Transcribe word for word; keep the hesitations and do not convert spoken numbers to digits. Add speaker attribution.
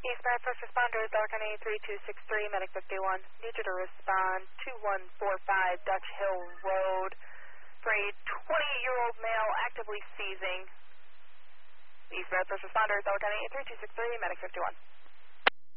Speaker 1: East Med First Responders, Dollar County three two six three, Medic fifty-one. Need you to respond two one four five Dutch Hill Road for a twenty-year-old male actively seizing. East Med First Responders, Dollar County three two six three, Medic fifty-one.